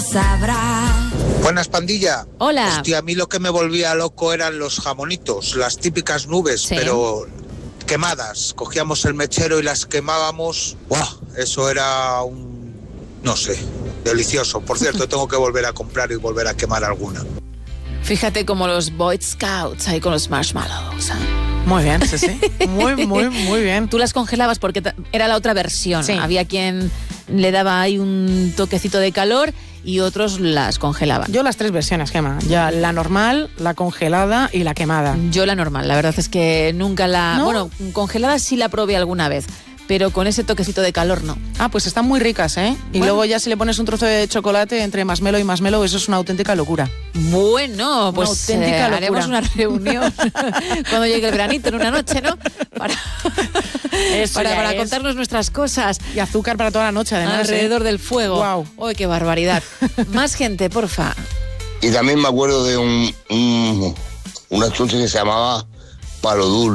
sabrá. Buenas, pandilla. Hola. Hostia, a mí lo que me volvía loco eran los jamonitos, las típicas nubes, Sí. pero quemadas. Cogíamos el mechero y las quemábamos. ¡Buah! Eso era no sé, delicioso. Por cierto, tengo que volver a comprar y volver a quemar alguna. Fíjate como los Boy Scouts ahí con los marshmallows. Muy bien, sí. Muy bien. Tú las congelabas porque era la otra versión. Sí. Había quien le daba ahí un toquecito de calor y otros las congelaban. Yo las 3 versiones, Gemma. Ya la normal, la congelada y la quemada. Yo la normal, la verdad es que nunca la... ¿No? Bueno, congelada sí la probé alguna vez, pero con ese toquecito de calor no. Ah, pues están muy ricas, ¿eh? Y Bueno. luego ya si le pones un trozo de chocolate entre marshmallow y marshmallow, eso es una auténtica locura. Bueno, pues auténtica locura. haremos una reunión cuando llegue el veranito en una noche, ¿no? Para contarnos nuestras cosas Y azúcar para toda la noche, además. alrededor del fuego. Guau. ¡Uy, qué barbaridad! Más gente, porfa. Y también me acuerdo de una chuche que se llamaba Palo Dulce.